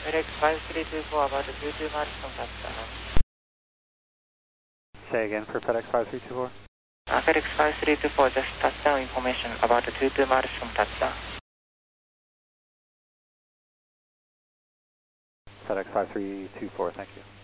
FedEx 5324 about the 22 milestone touchdown. Say again for FedEx 5324? FedEx 5324, just touchdown information about the 22 milestone touchdown. FedEx 5324, thank you.